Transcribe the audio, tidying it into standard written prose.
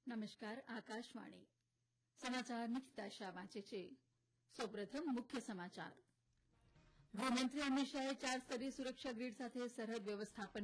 નમસ્કાર આકાશવાણી સમાચાર નિકિતા શાહ વાંચે છે સૌપ્રથમ મુખ્ય સમાચાર ગૃહમંત્રી અમિત શાહે 4 સ્તરીય સુરક્ષા ગ્રીડ સાથે સરહદ વ્યવસ્થાપન